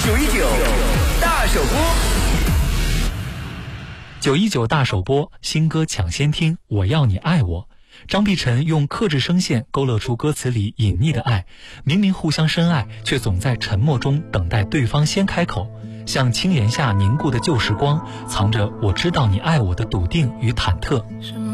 919大首播 ，919大首播，新歌抢先听，我要你爱我。张碧晨用克制声线勾勒出歌词里隐匿的爱，明明互相深爱，却总在沉默中等待对方先开口。像青檐下凝固的旧时光，藏着我知道你爱我的笃定与忐忑。